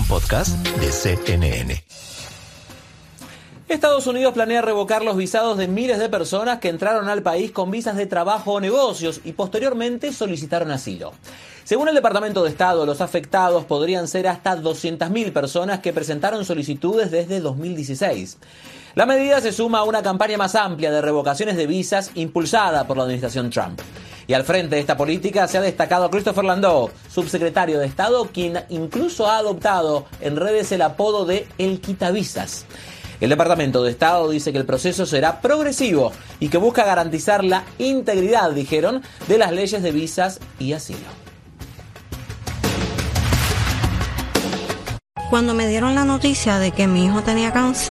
podcast de CNN. Estados Unidos planea revocar los visados de miles de personas que entraron al país con visas de trabajo o negocios y posteriormente solicitaron asilo. Según el Departamento de Estado, los afectados podrían ser hasta 200.000 personas que presentaron solicitudes desde 2016. La medida se suma a una campaña más amplia de revocaciones de visas impulsada por la administración Trump. Y al frente de esta política se ha destacado a Christopher Landau, subsecretario de Estado, quien incluso ha adoptado en redes el apodo de El Quitavisas. El Departamento de Estado dice que el proceso será progresivo y que busca garantizar la integridad, dijeron, de las leyes de visas y asilo. Cuando me dieron la noticia de que mi hijo tenía cáncer,